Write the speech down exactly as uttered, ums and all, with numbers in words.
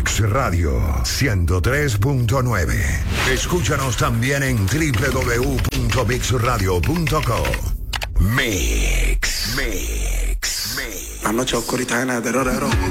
Mix Radio ciento tres punto nueve. Escúchanos también en doble u doble u doble u punto mix radio punto com. Mix, Mix, Mix. La noche oscurita llena de terror.